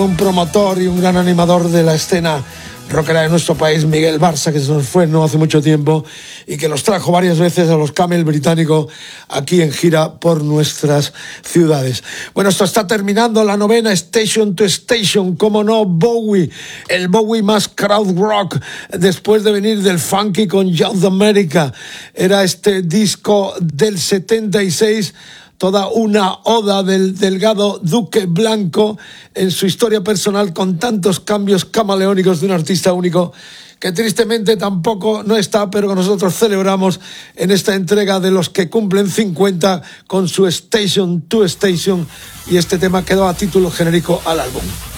Un promotor y un gran animador de la escena rockera de nuestro país, Miguel Barça, que se nos fue no hace mucho tiempo y que los trajo varias veces a los Camel británico aquí en gira por nuestras ciudades. Bueno, esto está terminando la novena Station to Station, como no, Bowie, el Bowie más crowd rock después de venir del funky con Youth America. Era este disco del 76, toda una oda del delgado Duque Blanco en su historia personal, con tantos cambios camaleónicos de un artista único que tristemente tampoco no está, pero que nosotros celebramos en esta entrega de los que cumplen 50 con su Station to Station, y este tema quedó a título genérico al álbum.